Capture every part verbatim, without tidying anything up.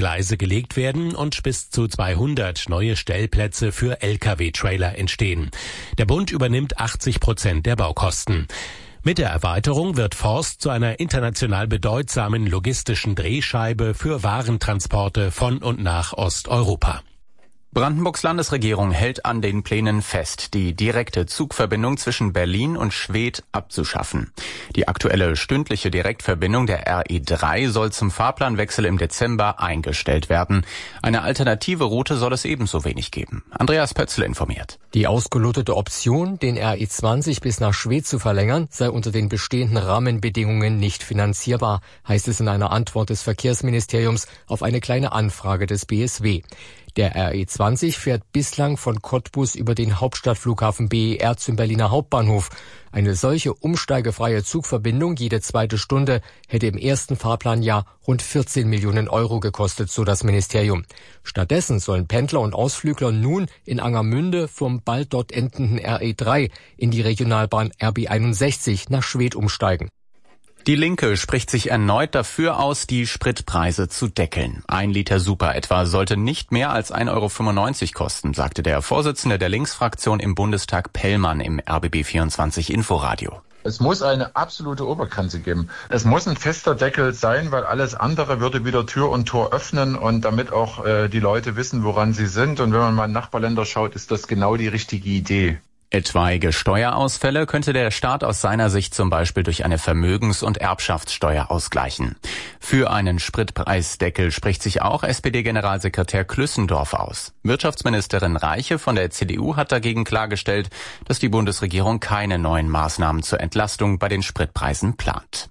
Gleise gelegt werden und bis zu zweihundert neue Stellplätze für L K W-Trailer entstehen. Der Bund übernimmt achtzig Prozent der Baukosten. Mit der Erweiterung wird Forst zu einer international bedeutsamen logistischen Drehscheibe für Warentransporte von und nach Osteuropa. Brandenburgs Landesregierung hält an den Plänen fest, die direkte Zugverbindung zwischen Berlin und Schwedt abzuschaffen. Die aktuelle stündliche Direktverbindung der R E drei soll zum Fahrplanwechsel im Dezember eingestellt werden. Eine alternative Route soll es ebenso wenig geben. Andreas Pötzl informiert. Die ausgelotete Option, den R E zwanzig bis nach Schwedt zu verlängern, sei unter den bestehenden Rahmenbedingungen nicht finanzierbar, heißt es in einer Antwort des Verkehrsministeriums auf eine kleine Anfrage des B S W. Der R E zwanzig fährt bislang von Cottbus über den Hauptstadtflughafen B E R zum Berliner Hauptbahnhof. Eine solche umsteigefreie Zugverbindung jede zweite Stunde hätte im ersten Fahrplanjahr rund vierzehn Millionen Euro gekostet, so das Ministerium. Stattdessen sollen Pendler und Ausflügler nun in Angermünde vom bald dort endenden R E drei in die Regionalbahn R B einundsechzig nach Schwedt umsteigen. Die Linke spricht sich erneut dafür aus, die Spritpreise zu deckeln. Ein Liter Super etwa sollte nicht mehr als ein Euro fünfundneunzig kosten, sagte der Vorsitzende der Linksfraktion im Bundestag Pellmann im R B B vierundzwanzig Inforadio. Es muss eine absolute Obergrenze geben. Es muss ein fester Deckel sein, weil alles andere würde wieder Tür und Tor öffnen und damit auch äh, die Leute wissen, woran sie sind. Und wenn man mal in Nachbarländer schaut, ist das genau die richtige Idee. Etwaige Steuerausfälle könnte der Staat aus seiner Sicht zum Beispiel durch eine Vermögens- und Erbschaftssteuer ausgleichen. Für einen Spritpreisdeckel spricht sich auch S P D-Generalsekretär Klüssendorf aus. Wirtschaftsministerin Reiche von der C D U hat dagegen klargestellt, dass die Bundesregierung keine neuen Maßnahmen zur Entlastung bei den Spritpreisen plant.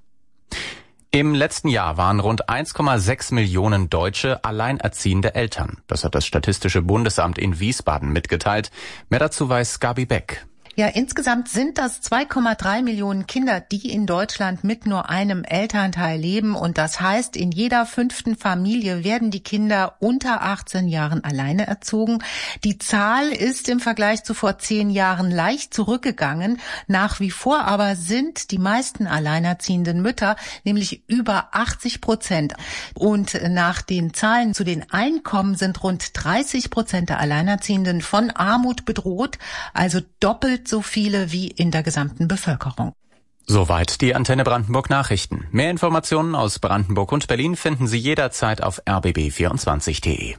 Im letzten Jahr waren rund eins Komma sechs Millionen Deutsche alleinerziehende Eltern. Das hat das Statistische Bundesamt in Wiesbaden mitgeteilt. Mehr dazu weiß Gabi Beck. Ja, insgesamt sind das zwei Komma drei Millionen Kinder, die in Deutschland mit nur einem Elternteil leben. Und das heißt, in jeder fünften Familie werden die Kinder unter achtzehn Jahren alleine erzogen. Die Zahl ist im Vergleich zu vor zehn Jahren leicht zurückgegangen. Nach wie vor aber sind die meisten alleinerziehenden Mütter, nämlich über achtzig Prozent. Und nach den Zahlen zu den Einkommen sind rund dreißig Prozent der Alleinerziehenden von Armut bedroht, also doppelt so viele wie in der gesamten Bevölkerung. Soweit die Antenne Brandenburg Nachrichten. Mehr Informationen aus Brandenburg und Berlin finden Sie jederzeit auf r b b vierundzwanzig punkt d e.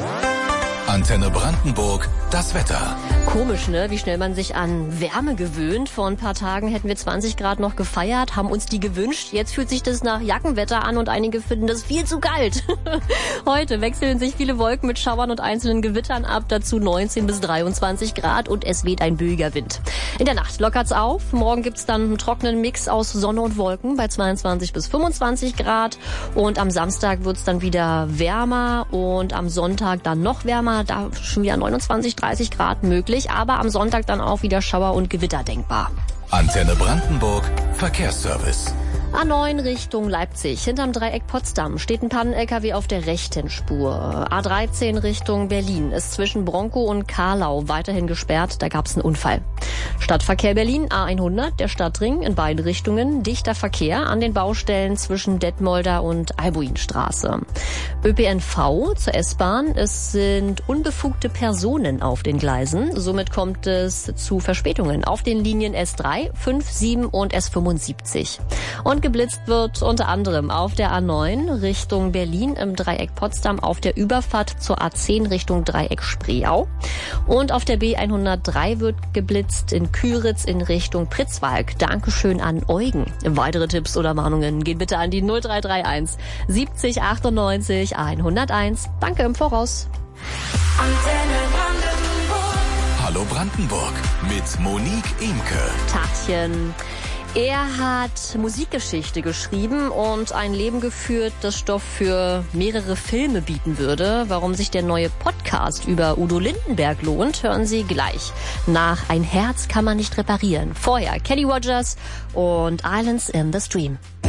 Antenne Brandenburg, das Wetter. Komisch, ne? Wie schnell man sich an Wärme gewöhnt. Vor ein paar Tagen hätten wir zwanzig Grad noch gefeiert, haben uns die gewünscht. Jetzt fühlt sich das nach Jackenwetter an und einige finden das viel zu kalt. Heute wechseln sich viele Wolken mit Schauern und einzelnen Gewittern ab. Dazu neunzehn bis dreiundzwanzig Grad und es weht ein böiger Wind. In der Nacht lockert's auf. Morgen gibt's dann einen trockenen Mix aus Sonne und Wolken bei zweiundzwanzig bis fünfundzwanzig Grad. Und am Samstag wird's dann wieder wärmer und am Sonntag dann noch wärmer. Da schon wieder neunundzwanzig, dreißig Grad möglich, aber am Sonntag dann auch wieder Schauer und Gewitter denkbar. Antenne Brandenburg, Verkehrsservice. A neun Richtung Leipzig. Hinterm Dreieck Potsdam steht ein Pannen-L K W auf der rechten Spur. A dreizehn Richtung Berlin ist zwischen Bronkow und Karlau weiterhin gesperrt. Da gab es einen Unfall. Stadtverkehr Berlin, A hundert, der Stadtring in beiden Richtungen. Dichter Verkehr an den Baustellen zwischen Detmolder und Albuinstraße. Ö P N V zur S-Bahn. Es sind unbefugte Personen auf den Gleisen. Somit kommt es zu Verspätungen auf den Linien S drei, fünf, sieben und S fünfundsiebzig. Und geblitzt wird unter anderem auf der A neun Richtung Berlin im Dreieck Potsdam auf der Überfahrt zur A zehn Richtung Dreieck Spreeau. Und auf der B hundertdrei wird geblitzt in Küritz in Richtung Pritzwalk. Dankeschön an Eugen. Weitere Tipps oder Warnungen gehen bitte an die null drei drei eins siebzig achtundneunzig hunderteins. Danke im Voraus. Hallo Brandenburg mit Monique Imke. Tachchen. Er hat Musikgeschichte geschrieben und ein Leben geführt, das Stoff für mehrere Filme bieten würde. Warum sich der neue Podcast über Udo Lindenberg lohnt, hören Sie gleich. Nach Ein Herz kann man nicht reparieren. Vorher Kenny Rogers und Islands in the Stream.